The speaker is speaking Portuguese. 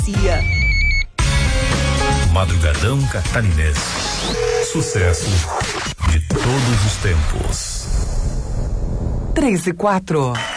Madrugadão Catarinense. Sucesso de todos os tempos. 3 e 4.